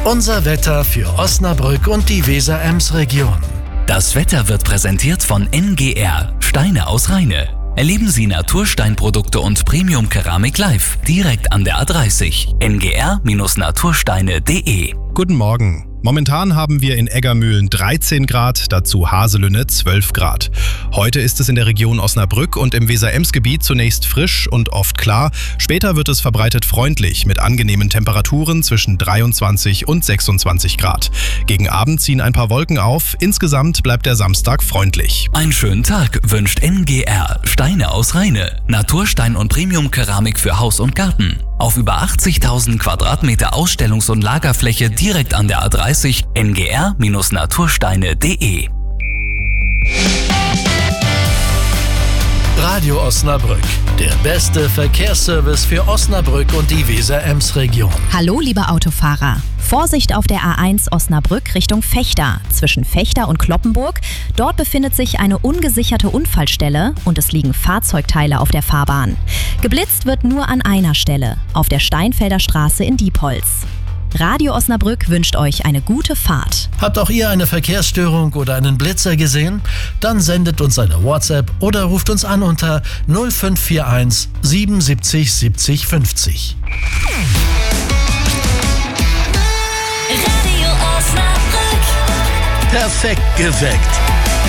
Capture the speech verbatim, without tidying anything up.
Unser Wetter für Osnabrück und die Weser-Ems-Region. Das Wetter wird präsentiert von N G R, Steine aus Rheine. Erleben Sie Natursteinprodukte und Premium-Keramik live, direkt an der A dreißig. N G R Natursteine punkt de. Guten Morgen. Momentan haben wir in Eggermühlen dreizehn Grad, dazu Haselünne zwölf Grad. Heute ist es in der Region Osnabrück und im Weser-Ems-Gebiet zunächst frisch und oft klar. Später wird es verbreitet freundlich mit angenehmen Temperaturen zwischen dreiundzwanzig und sechsundzwanzig Grad. Gegen Abend ziehen ein paar Wolken auf. Insgesamt bleibt der Samstag freundlich. Einen schönen Tag wünscht N G R, Steine aus Rheine. Naturstein und Premium-Keramik für Haus und Garten. Auf über achtzigtausend Quadratmeter Ausstellungs- und Lagerfläche direkt an der A dreißig. N G R Natursteine punkt de. Radio Osnabrück, der beste Verkehrsservice für Osnabrück und die Weser-Ems-Region. Hallo liebe Autofahrer. Vorsicht auf der A eins Osnabrück Richtung Vechta. Zwischen Vechta und Cloppenburg. Dort befindet sich eine ungesicherte Unfallstelle und es liegen Fahrzeugteile auf der Fahrbahn. Geblitzt wird nur an einer Stelle, auf der Steinfelder Straße in Diepholz. Radio Osnabrück wünscht euch eine gute Fahrt. Habt auch ihr eine Verkehrsstörung oder einen Blitzer gesehen? Dann sendet uns eine WhatsApp oder ruft uns an unter null fünf vier eins siebenundsiebzig siebzig fünfzig. Radio Osnabrück. Perfekt geweckt.